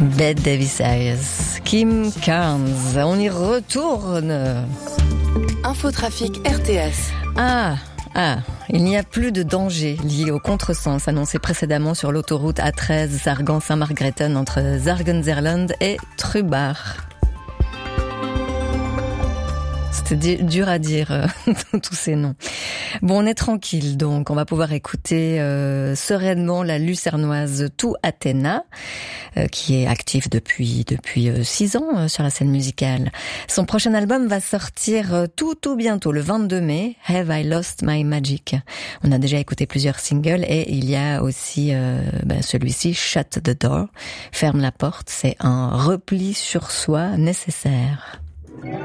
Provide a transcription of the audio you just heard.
Bette Davis Eyes, Kim Carnes, on y retourne. Infotrafic RTS. Il n'y a plus de danger lié au contresens annoncé précédemment sur l'autoroute A13 Sargan-Saint-Margrethen entre Zargenzerland et Trubach. C'était dur à dire tous ces noms. Bon, on est tranquille donc, on va pouvoir écouter sereinement la lucernoise Tout Athéna, qui est active depuis 6 ans sur la scène musicale. Son prochain album va sortir tout bientôt, le 22 mai, Have I Lost My Magic. On a déjà écouté plusieurs singles et il y a aussi celui-ci, Shut the Door, ferme la porte, c'est un repli sur soi nécessaire.